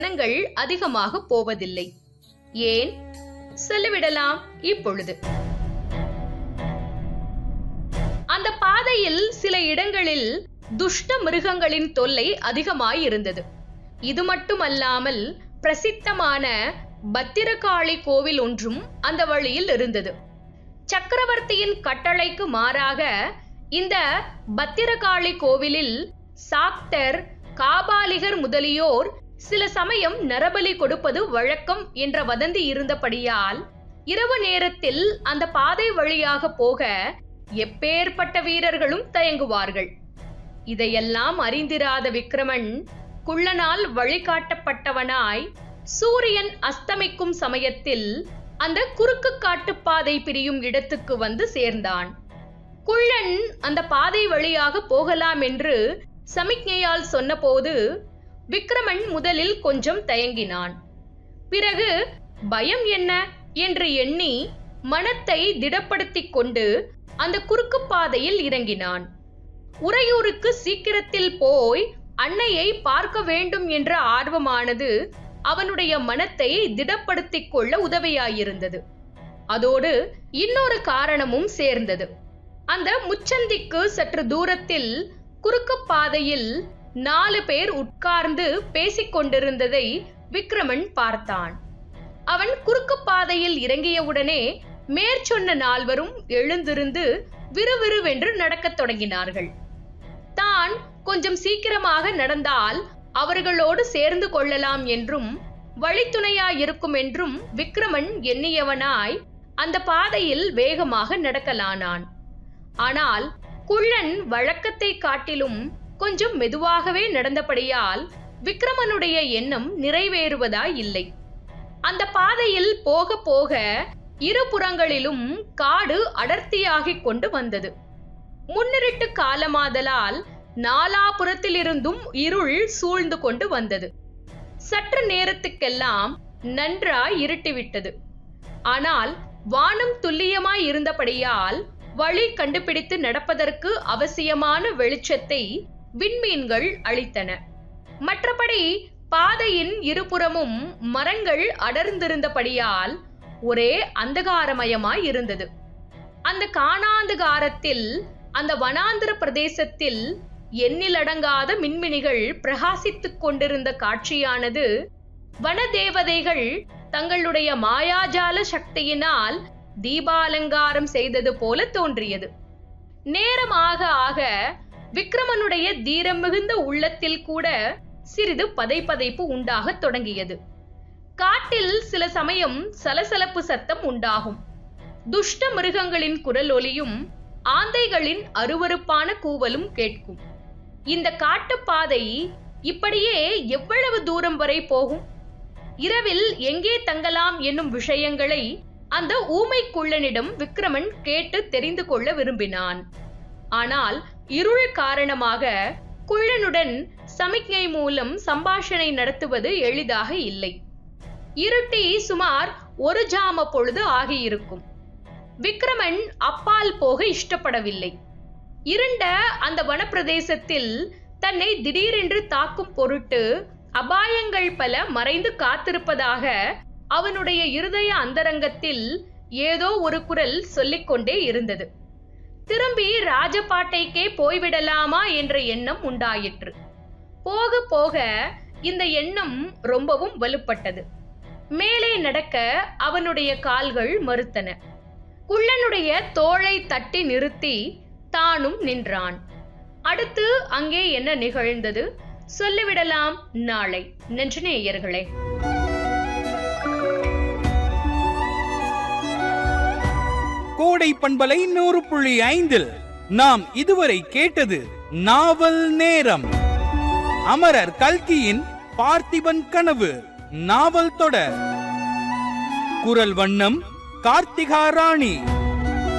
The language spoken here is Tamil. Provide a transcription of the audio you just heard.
ஜனங்கள் அதிகமாக போவதில்லை. ஏன்? சொல்லிவிடலாம் இப்பொழுது. அந்த பாதையில் சில இடங்களில் துஷ்ட மிருகங்களின் தொல்லை அதிகமாயிருந்தது. இது மட்டுமல்லாமல் பிரசித்தமான பத்திரகாளி கோவில் ஒன்றும் அந்த வழியில் இருந்தது. சக்கரவர்த்தியின் கட்டளைக்கு மாறாக இந்த பத்திரகாளி கோவிலில் சாக்தர், காபாலிகர் முதலியோர் சில சமயம் நரபலி கொடுப்பது வழக்கம் என்ற வதந்தி இருந்தபடியால் இரவு நேரத்தில் அந்த பாதை வழியாக போக எப்பேற்பட்ட வீரர்களும் தயங்குவார்கள். இதையெல்லாம் அறிந்திராத விக்கிரமன் குள்ளனால் வழிகாட்டப்பட்டவனாய் சூரியன் அஸ்தமிக்கும் சமயத்தில் அந்த குறுக்கு காட்டுப்பாதை பிரியும் இடத்துக்கு வந்து சேர்ந்தான். குள்ளன் அந்த பாதை வழியாக போகலாம் என்று சமிக்ஞையால் சொன்னபோது விக்கிரமன் முதலில் கொஞ்சம் தயங்கினான். பிறகு பயம் என்ன என்று எண்ணி மனத்தை திடப்படுத்திக் கொண்டு அந்த குறுக்கு பாதையில் இறங்கினான். உறையூருக்கு சீக்கிரத்தில் போய் அன்னையை பார்க்க வேண்டும் என்ற ஆர்வமானது அவனுடைய மனத்தை திடப்படுத்திக் கொள்ள உதவியாயிருந்தது. அதோடு இன்னொரு காரணமும் சேர்ந்தது. அந்த முச்சந்திக்கு சற்று தூரத்தில் குறுக்கு பாதையில் 4 பேர் உட்கார்ந்து பேசிக் கொண்டிருந்ததை விக்கிரமன் பார்த்தான். அவன் குறுக்கு பாதையில் இறங்கியவுடனே மேற்சொன்ன 4 எழுந்திருந்து விறுவிறுவென்று நடக்கத் தொடங்கினார்கள். தான் கொஞ்சம் சீக்கிரமாக நடந்தால் அவர்களோடு சேர்ந்து கொள்ளலாம் என்றும் வழித்துணையாயிருக்கும் என்றும் விக்கிரமன் எண்ணியவனாய் அந்த பாதையில் வேகமாக நடக்கலானான். ஆனால் குள்ளன் வழக்கத்தை காட்டிலும் கொஞ்சம் மெதுவாகவே நடந்தபடியால் விக்கிரமனுடைய எண்ணம் நிறைவேறுவதாய் இல்லை. அந்த பாதையில் போக போக இருபுறங்களிலும் காடு அடர்த்தியாகிக் கொண்டு வந்தது. முன்னிருட்டு காலமாதலால் நாலாபுறத்திலிருந்தும் இருள் சூழ்ந்து கொண்டு வந்தது. சற்று நேரத்துக்கெல்லாம் நன்றாய் இருட்டிவிட்டது. ஆனால் வானம் துல்லியமாய் இருந்தபடியால் வழி கண்டுபிடித்து நடப்பதற்கு அவசியமான வெளிச்சத்தை விண்மீன்கள் அளித்தன. மற்றபடி பாதையின் இருபுறமும் மரங்கள் அடர்ந்திருந்தபடியால் ஒரே அந்தகாரமயமாய் இருந்தது. அந்த காணாந்தகாரத்தில் அந்த வனாந்திர பிரதேசத்தில் எண்ணிலடங்காத மின்மினிகள் பிரகாசித்துக் கொண்டிருந்த காட்சியானது வனதேவதைகள் தங்களுடைய மாயாஜால சக்தியினால் தீபாலங்காரம் செய்தது போல தோன்றியது. நேரமாக ஆக விக்கிரமனுடைய தீரம் மிகுந்த உள்ளத்தில் கூட சிறிது பதைப்பதைப்பு உண்டாக தொடங்கியது. காட்டில் சில சமயம் சலசலப்பு சத்தம் உண்டாகும். துஷ்ட மிருகங்களின் குரல் ஒலியும் ஆந்தைகளின் அருவருப்பான கூவலும் கேட்கும். இந்த காட்டுப்பாதை இப்படியே எவ்வளவு தூரம் வரை போகும்? இரவில் எங்கே தங்கலாம் என்னும் விஷயங்களை அந்த ஊமை குள்ளனிடம் விக்கிரமன் கேட்டு தெரிந்து கொள்ள விரும்பினான். ஆனால் இருள் காரணமாக குள்ளனுடன் சமிக்ஞை மூலம் சம்பாஷணை நடத்துவது எளிதாக இல்லை. இருட்டி சுமார் 1 ஜாம பொழுது ஆகியிருக்கும். விக்கிரமன் அப்பால் போக இஷ்டப்படவில்லை. இருண்ட அந்த வனப்பிரதேசத்தில் தன்னை திடீரென்று தாக்கும் பொருட்டு அபாயங்கள் பல மறைந்து காத்திருப்பதாக அவனுடைய இருதய அந்தரங்கத்தில் ஏதோ ஒரு குரல் சொல்லிக்கொண்டே இருந்தது. திரும்பி ராஜபாட்டைக்கே போய்விடலாமா என்ற எண்ணம் உண்டாயிற்று. போக போக இந்த எண்ணம் ரொம்பவும் வலுப்பட்டது. மேலே நடக்க அவனுடைய கால்கள் மறுத்தன. குள்ளனுடைய தோளை தட்டி நிறுத்தி தானும் நின்றான். அடுத்து அங்கே என்ன நிகழ்ந்தது சொல்லிவிடலாம் நாளை. நன்றி நேயர்களே. கோடை பண்பலை 100.5 நாம் இதுவரை கேட்டது நாவல் நேரம். அமரர் கல்கியின் பார்த்திபன் கனவு நாவல் தொடர். குரல் வண்ணம் கார்த்திகா ராணி.